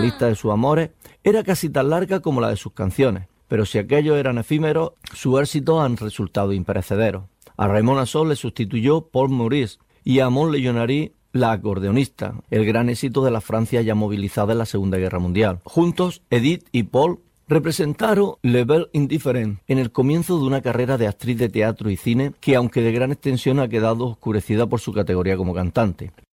lista de sus amores era casi tan larga como la de sus canciones, pero si aquellos eran efímeros, sus éxitos han resultado imperecederos. A Ramona Sol le sustituyó Paul Maurice y a Amon Lejonary, la acordeonista, el gran éxito de la Francia ya movilizada en la Segunda Guerra Mundial. Juntos, Edith y Paul representaron Le Bel Indifferent en el comienzo de una carrera de actriz de teatro y cine que, aunque de gran extensión, ha quedado oscurecida por su categoría como cantante.